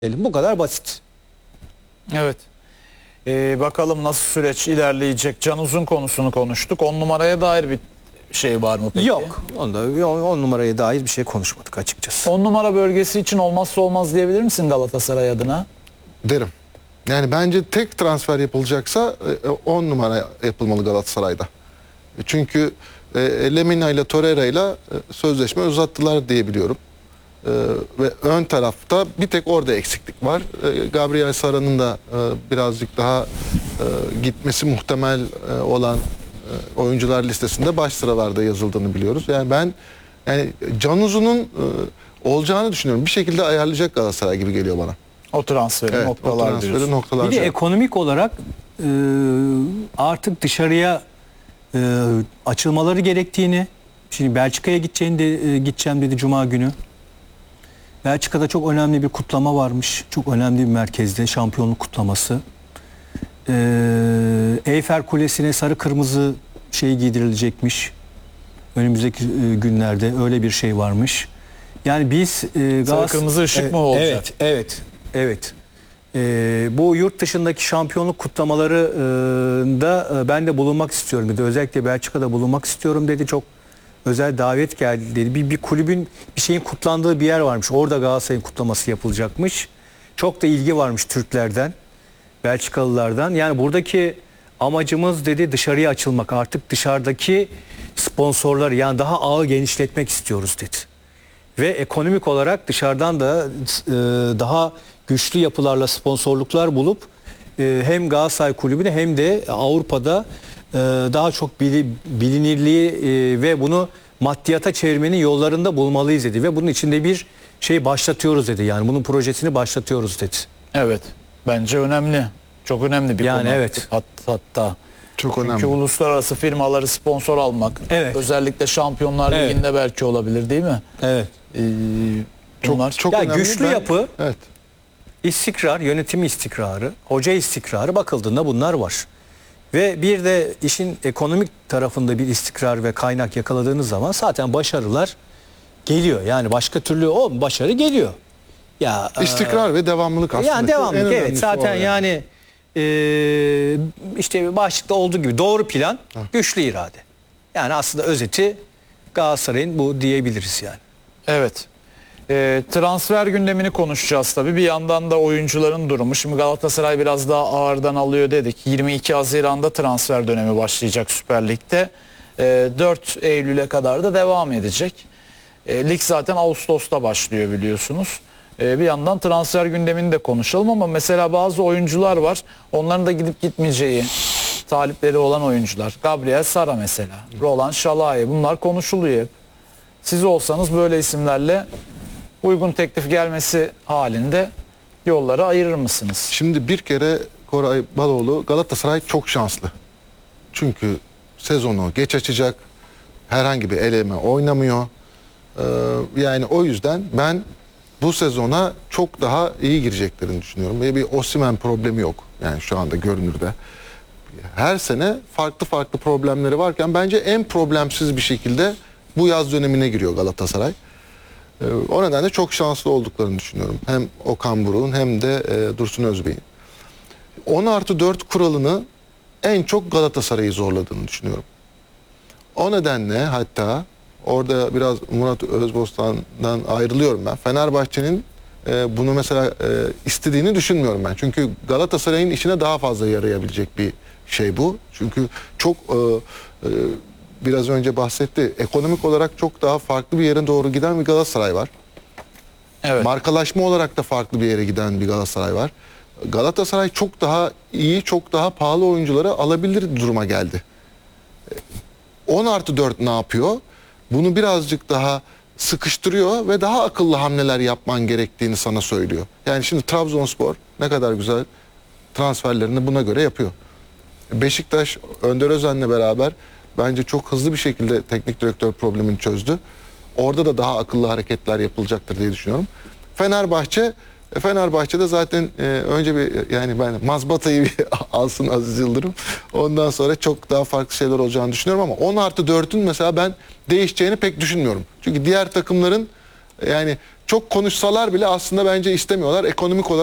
Bu kadar basit. Evet. Bakalım nasıl süreç ilerleyecek. Can Uzun konusunu konuştuk. 10 numaraya dair bir şey var mı peki? Yok. Onda 10 numaraya dair bir şey konuşmadık açıkçası. 10 numara bölgesi için olmazsa olmaz diyebilir misin Galatasaray adına? Derim. Yani bence tek transfer yapılacaksa 10 numara yapılmalı Galatasaray'da. Çünkü Lemina ile Torreira ile sözleşme uzattılar diye biliyorum. Ve ön tarafta bir tek orada eksiklik var. Gabriel Sara'nın da birazcık daha gitmesi muhtemel olan oyuncular listesinde baş sıralarda yazıldığını biliyoruz. Yani Can Uzun'un olacağını düşünüyorum. Bir şekilde ayarlayacak Galatasaray gibi geliyor bana. O transferi noktalar diyorsun. Bir de ekonomik olarak artık dışarıya açılmaları gerektiğini, şimdi Belçika'ya gideceğim dedi Cuma günü. Belçika'da çok önemli bir kutlama varmış. Çok önemli bir merkezde şampiyonluk kutlaması. Eyfel Kulesi'ne sarı kırmızı şey giydirilecekmiş. Önümüzdeki günlerde öyle bir şey varmış. Yani biz sarı kırmızı ışık mı olacak? Evet. Bu yurt dışındaki şampiyonluk kutlamalarında ben de bulunmak istiyorum dedi. Özellikle Belçika'da bulunmak istiyorum dedi. Çok özel davet geldi dedi. Bir kulübün bir şeyin kutlandığı bir yer varmış. Orada Galatasaray'ın kutlaması yapılacakmış. Çok da ilgi varmış Türklerden, Belçikalılardan. Yani buradaki amacımız dedi dışarıya açılmak. Artık dışarıdaki sponsorları yani daha ağı genişletmek istiyoruz dedi. Ve ekonomik olarak dışarıdan da daha güçlü yapılarla sponsorluklar bulup hem Galatasaray Kulübü'ne hem de Avrupa'da daha çok bilinirliği ve bunu maddiyata çevirmenin yollarında bulmalıyız dedi. Ve bunun içinde bir şey başlatıyoruz dedi. Yani bunun projesini başlatıyoruz dedi. Evet. Bence önemli. Çok önemli bir yani konu. Evet. Hatta. Çok Çünkü önemli. uluslararası firmaları sponsor almak. Evet. Özellikle Şampiyonlar Ligi'nde belki olabilir değil mi? Evet. Çok ya önemli. güçlü yapı, evet. istikrar, yönetimi istikrarı, hoca istikrarı bakıldığında bunlar var. Ve bir de işin ekonomik tarafında bir istikrar ve kaynak yakaladığınız zaman zaten başarılar geliyor. Yani başka türlü o başarı geliyor. Ya İstikrar ve devamlılık aslında. yani devamlılık evet zaten yani. yani işte başlıkta olduğu gibi doğru plan, güçlü irade. Yani aslında özeti Galatasaray'ın bu diyebiliriz yani. Evet. Transfer gündemini konuşacağız tabii. Bir yandan da oyuncuların durumu. Şimdi Galatasaray biraz daha ağırdan alıyor dedik. 22 Haziran'da transfer dönemi başlayacak Süper Lig'de. 4 Eylül'e kadar da devam edecek. Lig zaten Ağustos'ta başlıyor biliyorsunuz. Bir yandan transfer gündemini de konuşalım ama mesela bazı oyuncular var. Onların da gidip gitmeyeceği talipleri olan oyuncular. Gabriel Sara mesela. Roland Şalai. Bunlar konuşuluyor hep. Siz olsanız böyle isimlerle uygun teklif gelmesi halinde yolları ayırır mısınız? Şimdi bir kere Koray Baloğlu Galatasaray çok şanslı. Çünkü sezonu geç açacak. Herhangi bir eleme oynamıyor. Yani o yüzden ben bu sezona çok daha iyi gireceklerini düşünüyorum. Ve bir Osimhen problemi yok. Yani şu anda görünürde. Her sene farklı problemleri varken bence en problemsiz bir şekilde bu yaz dönemine giriyor Galatasaray. O nedenle çok şanslı olduklarını düşünüyorum. Hem Okan Buruk'un hem de Dursun Özbey'in. 10+4 kuralını en çok Galatasaray'ı zorladığını düşünüyorum. O nedenle hatta orada biraz Murat Özbostan'dan ayrılıyorum ben. Fenerbahçe'nin bunu mesela istediğini düşünmüyorum ben. Çünkü Galatasaray'ın işine daha fazla yarayabilecek bir şey bu. Çünkü çok biraz önce bahsetti. Ekonomik olarak çok daha farklı bir yere doğru giden bir Galatasaray var. Evet. Markalaşma olarak da farklı bir yere giden bir Galatasaray var. Galatasaray çok daha iyi, çok daha pahalı oyuncuları alabilir duruma geldi. 10+4 ne yapıyor? Bunu birazcık daha sıkıştırıyor ve daha akıllı hamleler yapman gerektiğini sana söylüyor. Yani şimdi Trabzonspor ne kadar güzel transferlerini buna göre yapıyor. Beşiktaş Önder Özen'le beraber bence çok hızlı bir şekilde teknik direktör problemini çözdü. Orada da daha akıllı hareketler yapılacaktır diye düşünüyorum. Fenerbahçe'de zaten önce bir yani ben mazbatayı bir alsın Aziz Yıldırım. Ondan sonra çok daha farklı şeyler olacağını düşünüyorum ama 10+4'ün mesela ben değişeceğini pek düşünmüyorum. Çünkü diğer takımların Yani çok konuşsalar bile aslında bence istemiyorlar. Ekonomik olarak